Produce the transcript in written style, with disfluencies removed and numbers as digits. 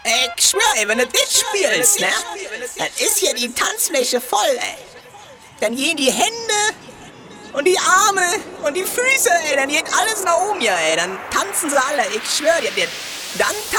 Ich schwör, ey, wenn du das spielst, ne? Dann ist hier die Tanzfläche voll, ey. Dann gehen die Hände und die Arme und die Füße, ey. Dann geht alles nach oben hier, ey. Dann tanzen sie alle, ich schwör dir. Dann